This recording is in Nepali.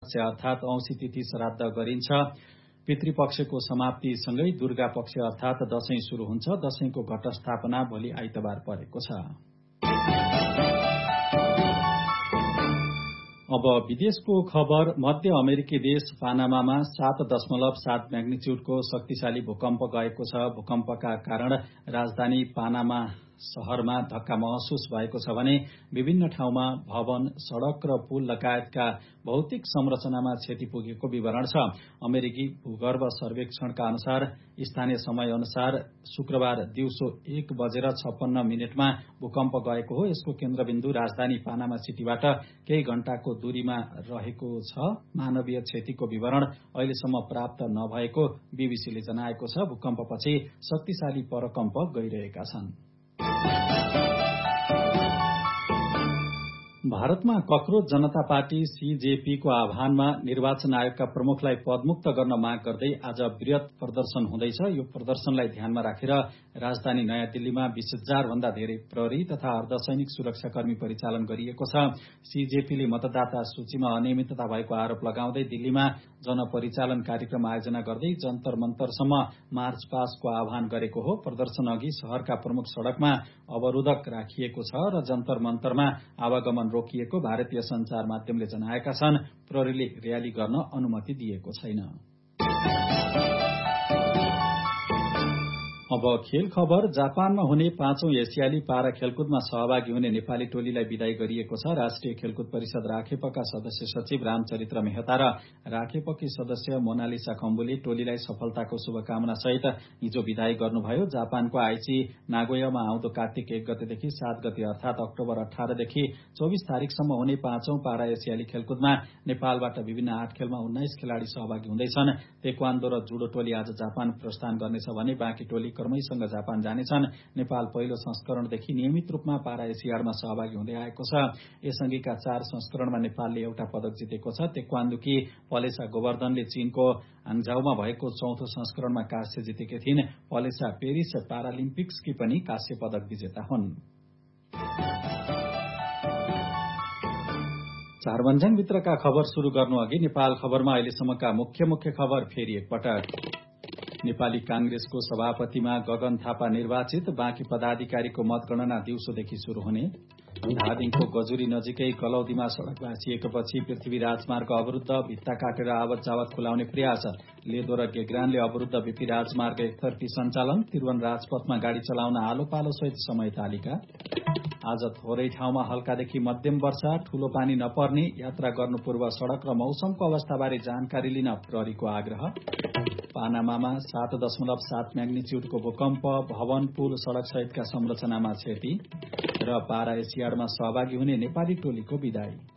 अर्थात औँसी तिथि श्राद्ध गरिन्छ। पितृपक्षको समाप्तिसँगै दुर्गा पक्ष अर्थात दशैं शुरू हुन्छ। दशैंको घटस्थापना भोलि आइतबार परेको छ। अब विदेशको खबर। मध्य अमेरिकी देश पानामामा 7.7 म्याग्निच्युडको शक्तिशाली भूकम्प गएको छ। भूकम्पका कारण राजधानी पानामा शहरमा धक्का महसुस भएको छ भने विभिन्न ठाउँमा भवन, सड़क र पुल लगायतका भौतिक संरचनामा क्षति पुगेको विवरण छ। अमेरिकी भूगर्भ सर्वेक्षणका अनुसार स्थानीय समय अनुसार शुक्रबार दिउँसो 1:56 भूकम्प गएको हो। यसको केन्द्रबिन्दु राजधानी पानामा सिटीबाट केही घण्टाको दूरीमा रहेको छ। मानवीय क्षतिको विवरण अहिलेसम्म प्राप्त नभएको बीबीसीले जनाएको छ। भूकम्पपछि शक्तिशाली परकम्प गइरहेका छन्। भारतमा ककरोच जनता पार्टी सीजेपीको आह्वानमा निर्वाचन आयोगका प्रमुखलाई पदमुक्त गर्न माग गर्दै आज वृहत प्रदर्शन हुँदैछ। यो प्रदर्शनलाई ध्यानमा राखेर राजधानी नयाँ दिल्लीमा 20,000 भन्दा धेरै प्रहरी तथा अर्धसैनिक सुरक्षाकर्मी परिचालन गरिएको छ। सीजेपीले मतदाता सूचीमा अनियमितता भएको आरोप लगाउँदै दिल्लीमा जनपरिचालन कार्यक्रम आयोजना गर्दै जन्तर मन्तरसम्म मार्च पासको आह्वान गरेको हो। प्रदर्शन अघि शहरका प्रमुख सड़कमा अवरोधक राखिएको छ र जन्तर मन्तरमा आवागमन रोकिएको भारतीय संचार माध्यमले जनाएका छन्। प्रहरीले र्याली गर्न अनुमति दिएको छैन। अब खेल खबर। जापानमा हुने 5औं एसियाली पारा खेलकुदमा सहभागी हुने नेपाली टोलीलाई विदाई गरिएको छ। राष्ट्रिय खेलकुद परिषद राखेपका सदस्य सचिव रामचरित्र मेहता र राखेपकी सदस्य मोनालिसा खम्बुले टोलीलाई सफलताको शुभकामना सहित हिजो विदाई गर्नुभयो। जापानको आइची नागोयामा आउँदो कार्तिक 1 गतेदेखि 7 गते अर्थात अक्टोबर 18 देखि 24 तारिकसम्म हुने 5औं पारा एसियाली खेलकुदमा नेपालबाट विभिन्न 8 खेलमा 19 खेलाड़ी सहभागी हुँदैछन्। तेक्वान्दो र जुडो टोली आज जापान प्रस्थान गर्नेछ भने बाँकी टोली क्रमैसँग जापान जानेछन्। नेपाल पहिलो संस्करणदेखि नियमित रूपमा पारा एसियाडमा सहभागी हुँदै आएको छ। यसअघिका 4 संस्करणमा नेपालले एउटा पदक जितेको छ। तेक्वान्दोकी पलेसा गोवर्धनले चीनको हाङझाउमा भएको 4थो संस्करणमा कांस्य जितेकी थिइन्। पलेसा पेरिस पारालिम्पिक्सकी पनि कांस्य पदक विजेता हुन्। चारभन्ज्याङभित्रका खबर शुरू गर्नु अघि नेपाल खबरमा अहिलेसम्मका मुख्य खबर फेरि एकपटक। नेपाली कांग्रेसको सभापतिमा गगन थापा निर्वाचित। बाँकी पदाधिकारीको मतगणना दिउँसोदेखि शुरू हुने। धादिङको गजुरी नजिकै कलौदीमा सड़क भाँचिएपछि पृथ्वी राजमार्ग अवरुद्ध। भित्ता काटेर आवत जावत खुलाउने प्रयास। लेदो र गेग्रानले अवरुद्ध बीपी राजमार्ग एकतर्फी सञ्चालन। त्रिभुवन राजपथमा गाड़ी चलाउन आलो पालो सहित समय तालिका। आज थोरै ठाउँमा हल्कादेखि मध्यम वर्षा। ठूलो पानी नपर्ने। यात्रा गर्नु पूर्व सड़क र मौसमको अवस्थाबारे जानकारी लिन प्रहरीको आग्रह। पानामामा 7.7 म्याग्निच्युडको भूकम्प। भवन, पुल, सड़क सहितका संरचनामा क्षति र पारा एसियाडमा सहभागी हुने नेपाली टोलीको विदाई।